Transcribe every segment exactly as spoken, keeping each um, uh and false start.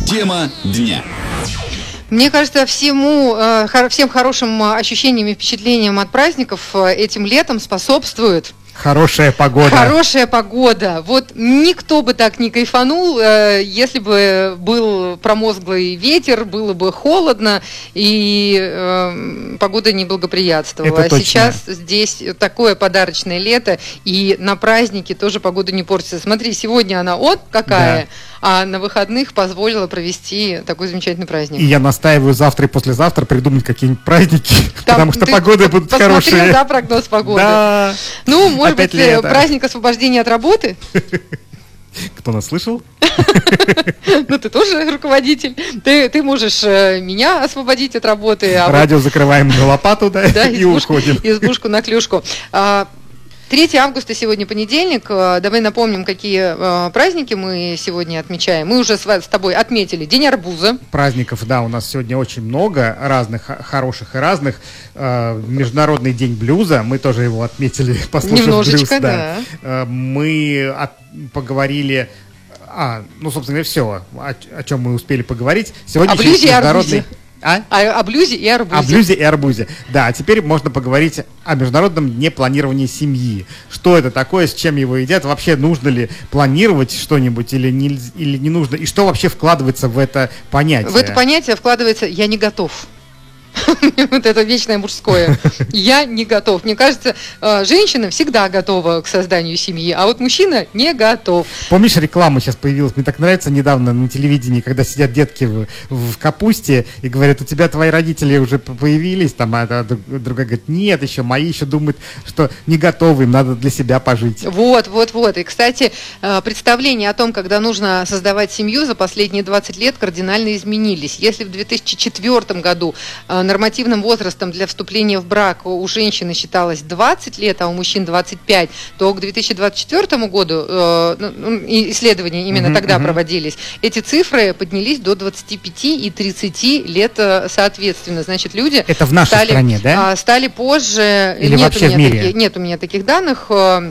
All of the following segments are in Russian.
Тема дня. Мне кажется, всему, всем хорошим ощущениям и впечатлениям от праздников этим летом способствует хорошая погода. Хорошая погода. Вот никто бы так не кайфанул, если бы был промозглый ветер, было бы холодно и э, погода не благоприятствовала. Это а сейчас здесь такое подарочное лето, и на праздники тоже погода не портится. Смотри, сегодня она от какая, да. А на выходных позволила провести такой замечательный праздник. И я настаиваю завтра и послезавтра придумать какие-нибудь праздники, Там потому что погоды будут хорошие. Посмотрел, да, прогноз погоды? Да. Ну, может быть, праздник освобождения от работы? Кто нас слышал? Ну, ты тоже руководитель. Ты, ты можешь меня освободить от работы. А Радио вот... закрываем на лопату, да, да и избушку, уходим. Избушку на клюшку. третьего августа сегодня понедельник. Давай напомним, какие э, праздники мы сегодня отмечаем. Мы уже с, с тобой отметили День арбуза. Праздников, да, у нас сегодня очень много разных, хороших и разных. Э, Международный день блюза. Мы тоже его отметили, послушав Немножечко, блюз. Да. Да. Э, мы от, поговорили... А, ну, собственно, все, о, о чем мы успели поговорить. Сегодня о блюзе и международный... арбузе. А? О, о блюзе и арбузе. О блюзе и арбузе. Да, а теперь можно поговорить о Международном дне планирования семьи. Что это такое, с чем его едят, вообще нужно ли планировать что-нибудь или не, или не нужно, и что вообще вкладывается в это понятие? В это понятие вкладывается «я не готов». Вот это вечное мужское. Я не готов. Мне кажется, женщина всегда готова к созданию семьи, а вот мужчина не готов. Помнишь, реклама сейчас появилась? Мне так нравится недавно на телевидении, когда сидят детки в, в капусте и говорят, у тебя твои родители уже появились, там, а, а другая говорит, нет, еще мои еще думают, что не готовы, им надо для себя пожить. Вот, вот, вот. И, кстати, представления о том, когда нужно создавать семью, за последние двадцать лет кардинально изменились. Если в две тысячи четвёртом году нормативным возрастом для вступления в брак у женщины считалось двадцать лет, а у мужчин двадцать пять, то к две тысячи двадцать четвёртому году э, исследования именно uh-huh, тогда uh-huh. проводились. Эти цифры поднялись до двадцати пяти и тридцати лет соответственно. Значит, люди это в нашей стали, стране, да? стали позже... Или нет, вообще у меня в мире? Таких, нет у меня таких данных.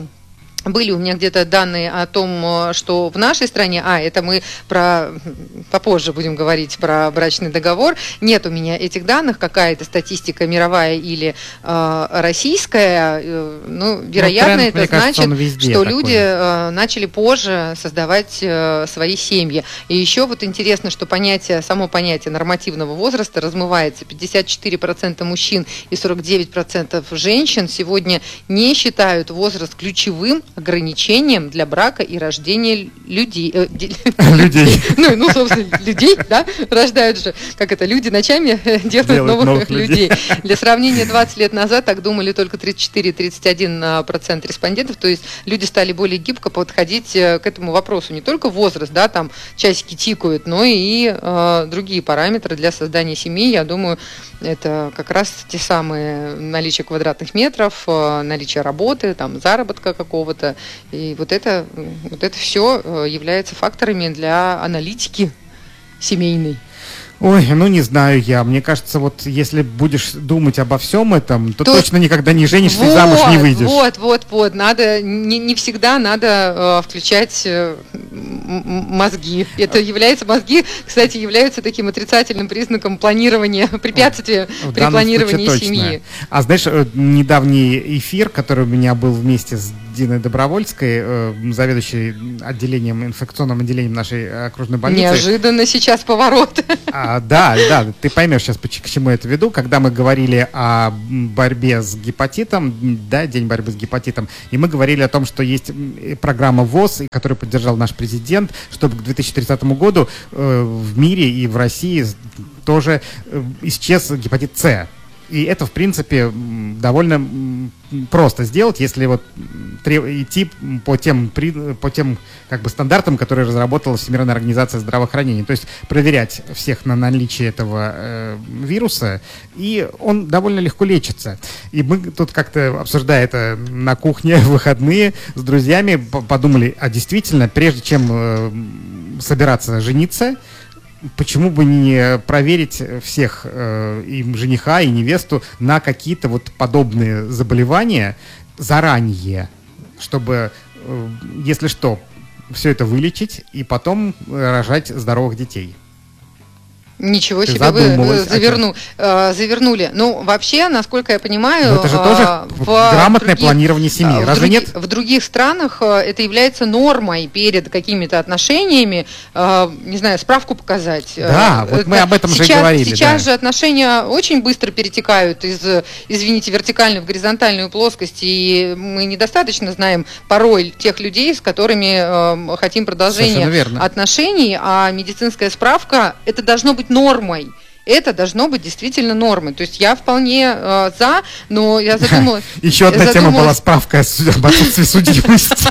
Были у меня где-то данные о том, что в нашей стране, а, это мы про, попозже будем говорить про брачный договор, нет у меня этих данных, какая-то статистика мировая или э, российская, э, ну, вероятно, тренд, это значит, кажется, что такой. Люди э, начали позже создавать э, свои семьи. И еще вот интересно, что понятие, само понятие нормативного возраста размывается. пятьдесят четыре процента мужчин и сорок девять процентов женщин сегодня не считают возраст ключевым ограничением для брака и рождения людей. Э, людей. Ну, ну, собственно, людей, да, рождают же, как это, люди ночами делают, делают новых, новых людей. людей. Для сравнения, двадцать лет назад так думали только тридцать четыре - тридцать один процент респондентов, то есть люди стали более гибко подходить к этому вопросу. Не только возраст, да, там часики тикают, но и э, другие параметры для создания семьи. Я думаю, это как раз те самые наличие квадратных метров, э, наличие работы, там, заработка какого-то. И вот это, вот это все является факторами для аналитики семейной. Ой, ну не знаю я. Мне кажется, вот если будешь думать обо всем этом, то, то точно никогда не женишься вот, и замуж не выйдешь. Вот, вот, вот. Надо, не, не всегда надо э, включать э, мозги. Это является, мозги, кстати, являются таким отрицательным признаком планирования, препятствия в при планировании семьи. А знаешь, недавний эфир, который у меня был вместе с Диной Добровольской, э, заведующей отделением, инфекционным отделением нашей окружной больницы. Неожиданно сейчас поворот. А, да, да, ты поймешь сейчас, к чему я это веду. Когда мы говорили о борьбе с гепатитом, да, День борьбы с гепатитом, и мы говорили о том, что есть программа ВОЗ, которую поддержал наш президент, чтобы к две тысячи тридцатому году э, в мире и в России тоже э, исчез гепатит С. И это, в принципе, довольно просто сделать, если вот идти по тем, по тем как бы, стандартам, которые разработала Всемирная организация здравоохранения. То есть проверять всех на наличие этого э, вируса, и он довольно легко лечится. И мы тут как-то, обсуждая это на кухне в выходные с друзьями, подумали, а действительно, прежде чем э, собираться жениться, почему бы не проверить всех, э, и жениха, и невесту, на какие-то вот подобные заболевания заранее, чтобы, э, если что, все это вылечить и потом рожать здоровых детей. Ничего себе вы заверну, э, завернули. Ну, вообще, насколько я понимаю... Но это же тоже э, в грамотное других, планирование семьи, в разве други, нет? В других странах э, это является нормой перед какими-то отношениями, э, не знаю, справку показать. Да, э, вот мы об этом сейчас, же и говорили. Сейчас да. же отношения очень быстро перетекают из, извините, вертикальной в горизонтальную плоскость, и мы недостаточно знаем порой тех людей, с которыми э, хотим продолжения отношений, а медицинская справка, это должно быть нормой. Это должно быть действительно нормой. То есть я вполне э, за, но я задумалась... Еще одна тема была справка об отсутствии судимости.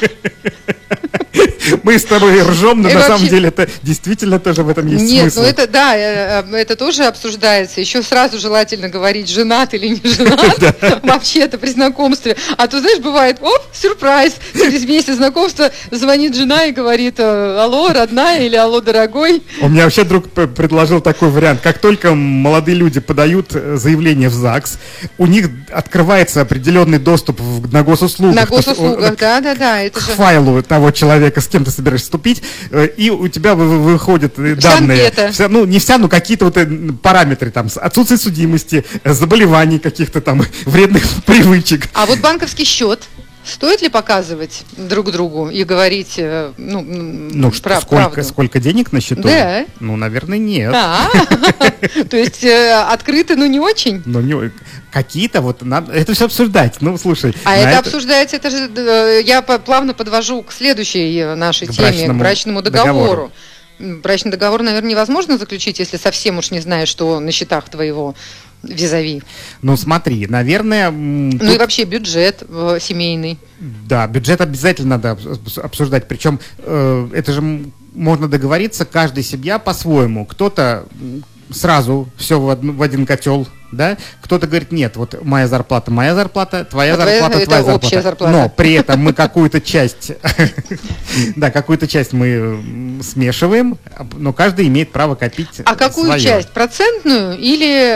Мы с тобой ржем, но на самом деле это действительно тоже в этом есть смысл. Нет, ну это да, это тоже обсуждается. Еще сразу желательно говорить, женат или не женат, вообще-то при знакомстве. А то, знаешь, бывает, оп, сюрприз, через месяц знакомства звонит жена и говорит: алло, родная, или алло, дорогой. У меня вообще друг предложил такой вариант. Как только молодые люди подают заявление в ЗАГС, у них открывается определенный доступ на госуслугах. На госуслугах, да-да-да. К файлу того человека, с кем ты собираешься вступить, и у тебя выходят данные. Вся, ну, не вся, но какие-то вот параметры, там, отсутствие судимости, заболеваний каких-то там, вредных привычек. А вот банковский счет стоит ли показывать друг другу и говорить, ну, ну прав, сколько, правду? Сколько денег на счету? Да. Ну, наверное, нет. То есть открыто, но не очень? Ну, не какие-то вот, надо, это все обсуждать, ну, слушай. А это, это обсуждается, это же, я плавно подвожу к следующей нашей к теме, брачному, к брачному договору. договору. Брачный договор, наверное, невозможно заключить, если совсем уж не знаешь, что на счетах твоего визави. Ну, смотри, наверное... Ну тут... и вообще бюджет э, семейный. Да, бюджет обязательно надо обсуждать, причем э, это же можно договориться, каждая семья по-своему. Кто-то сразу все в, одну, в один котел, да, кто-то говорит, нет, вот моя зарплата, моя зарплата, твоя а зарплата, твоя, твоя зарплата. зарплата. Но при этом мы какую-то часть, да, какую-то часть мы смешиваем, но каждый имеет право копить. А какую часть? Процентную или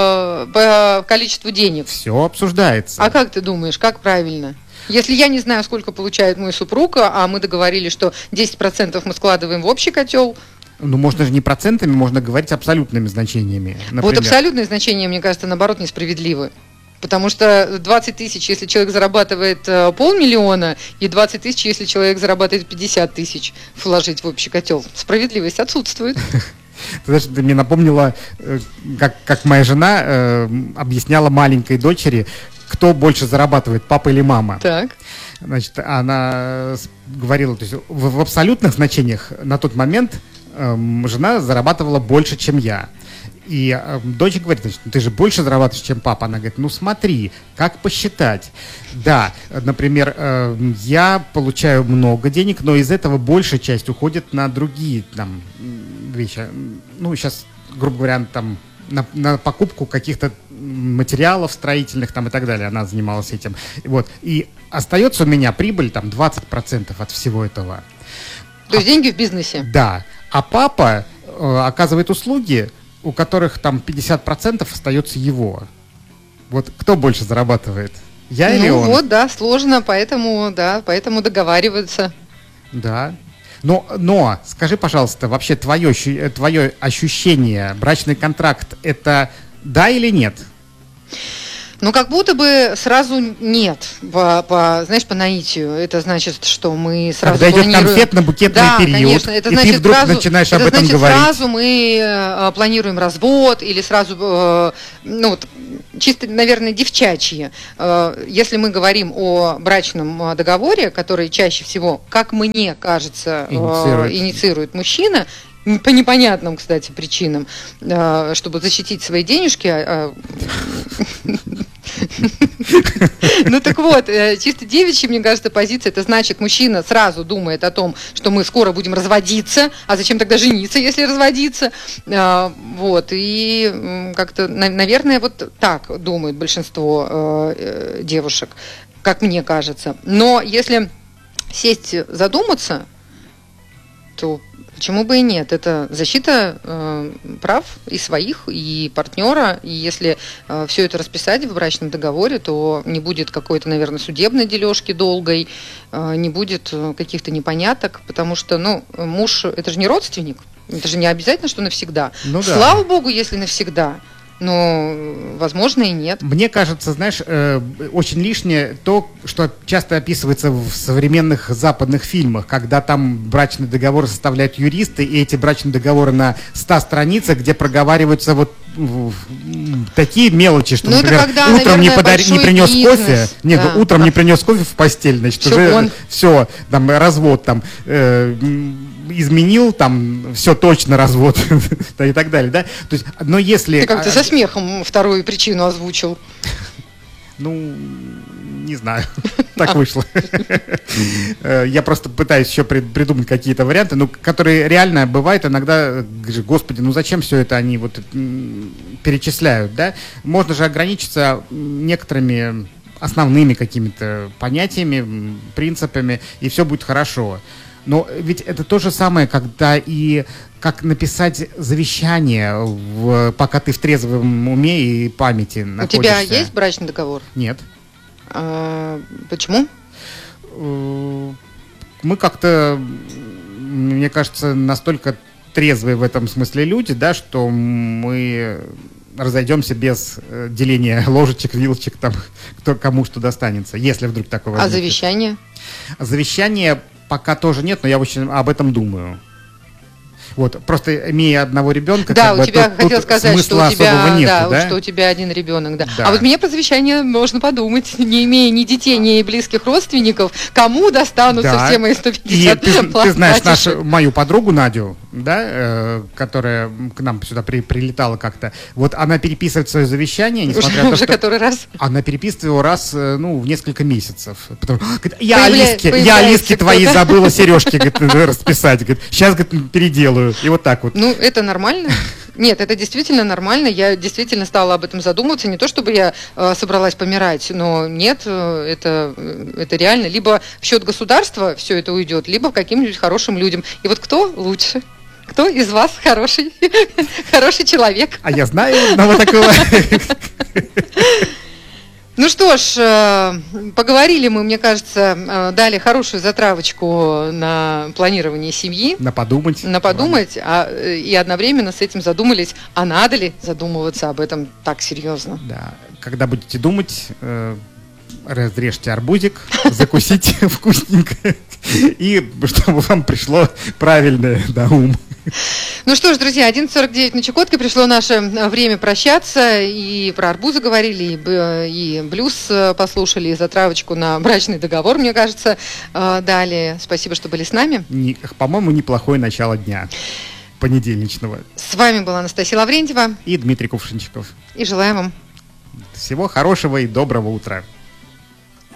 по количеству денег? Все обсуждается. А как ты думаешь, как правильно? Если я не знаю, сколько получает мой супруг, а мы договорились, что десять процентов мы складываем в общий котел. Ну, можно же не процентами, можно говорить абсолютными значениями. Например. Вот абсолютные значения, мне кажется, наоборот, несправедливы. Потому что двадцать тысяч, если человек зарабатывает полмиллиона, и двадцать тысяч, если человек зарабатывает пятьдесят тысяч, вложить в общий котел. Справедливость отсутствует. Ты знаешь, ты мне напомнила, как, как моя жена э, объясняла маленькой дочери, кто больше зарабатывает, папа или мама. Так. Значит, она говорила, то есть в, в абсолютных значениях на тот момент жена зарабатывала больше, чем я. И э, дочь говорит, значит, ты же больше зарабатываешь, чем папа. Она говорит, ну смотри, как посчитать. Да, например, э, я получаю много денег, но из этого большая часть уходит на другие там вещи. Ну, сейчас, грубо говоря, там на, на покупку каких-то материалов строительных там и так далее. Она занималась этим. Вот. И остается у меня прибыль там двадцать процентов от всего этого. То есть а, деньги в бизнесе? Да. А папа э, оказывает услуги, у которых там пятьдесят процентов остается его. Вот кто больше зарабатывает? Я ну или он? Ну вот, да, сложно, поэтому, да, поэтому договариваются. Да. Но, но скажи, пожалуйста, вообще твое, твое ощущение, брачный контракт, это да или нет? Ну, как будто бы сразу нет, по, по, знаешь, по наитию. Это значит, что мы сразу Когда планируем... идет конфетно-букетный да, период, конечно, это и значит, ты вдруг сразу, начинаешь это об этом значит, говорить. сразу мы э, планируем развод или сразу, э, ну, вот, чисто, наверное, девчачьи. Э, если мы говорим о брачном договоре, который чаще всего, как мне кажется, э, инициирует. инициирует мужчина, по непонятным, кстати, причинам, чтобы защитить свои денежки. Ну так вот, чисто девичья, мне кажется, позиция, это значит, мужчина сразу думает о том, что мы скоро будем разводиться, а зачем тогда жениться, если разводиться? Вот, и как-то, наверное, вот так думает большинство девушек, как мне кажется. Но если сесть задуматься, то почему бы и нет? Это защита э, прав и своих, и партнера. И если э, все это расписать в брачном договоре, то не будет какой-то, наверное, судебной дележки долгой, э, не будет каких-то непоняток, потому что, ну, муж – это же не родственник. Это же не обязательно, что навсегда. Ну, да. Слава богу, если навсегда. Но, возможно, и нет. Мне кажется, знаешь, э, очень лишнее то, что часто описывается в современных западных фильмах, когда там брачный договор составляют юристы, и эти брачные договоры на ста страницах, где проговариваются вот в, в, такие мелочи, что, ну, например, когда, утром наверное, не, подари, не принес бизнес. кофе, нет, да. утром не принес кофе в постель, значит, все уже он. все, там, развод, там, э, изменил, там, все точно развод, и так далее, да? То есть, но если... Ты как-то со смехом вторую причину озвучил. Ну, не знаю, так вышло. Я просто пытаюсь еще придумать какие-то варианты, ну, которые реально бывают иногда, господи, ну зачем все это они вот перечисляют, да? Можно же ограничиться некоторыми основными какими-то понятиями, принципами, и все будет хорошо. Но ведь это то же самое, когда и как написать завещание, в, пока ты в трезвом уме и памяти находишься. У тебя есть брачный договор? Нет. А, почему? Мы как-то, мне кажется, настолько трезвые в этом смысле люди, да, что мы разойдемся без деления ложечек, вилочек, там, кто, кому что достанется, если вдруг такое возникнет. А завещание? Завещание пока тоже нет, но я очень об этом думаю. Вот, просто имея одного ребенка, да, как у бы, тебя тут, хотел тут сказать, что у тебя, нету, да, да? что у тебя один ребенок, да. Да. А вот мне про завещание можно подумать, не имея ни детей, ни близких родственников, кому достанутся да. все мои сто пятьдесят И ты, ты знаешь нашу, мою подругу Надю, да, э, которая к нам сюда при, прилетала как-то, вот она переписывает свое завещание, несмотря уже, на то, уже что который раз? Она переписывает его раз, ну, в несколько месяцев. Потому, говорит, я Алиске, я Алиске твои забыла сережки говорит, расписать, говорит, сейчас говорит, переделаю, и вот так вот. Ну, это нормально. Нет, это действительно нормально. Я действительно стала об этом задумываться. Не то, чтобы я э, собралась помирать, но нет, э, это, это реально. Либо в счет государства все это уйдет, либо каким-нибудь хорошим людям. И вот кто лучше? Кто из вас хороший, хороший человек? А я знаю одного такого. Ну что ж, поговорили мы, мне кажется, дали хорошую затравочку на планирование семьи. На подумать. На подумать, а, и одновременно с этим задумались, а надо ли задумываться об этом так серьезно. Да, когда будете думать, э, разрежьте арбузик, закусите вкусненько, и чтобы вам пришло правильное на ум. Ну что ж, друзья, одиннадцать сорок девять на Чукотке, пришло наше время прощаться, и про арбузы говорили, и, и блюз послушали, и затравочку на брачный договор, мне кажется, дали. Спасибо, что были с нами. Не, по-моему, неплохое начало дня понедельничного. С вами была Анастасия Лаврентьева и Дмитрий Кувшинчиков. И желаем вам всего хорошего и доброго утра.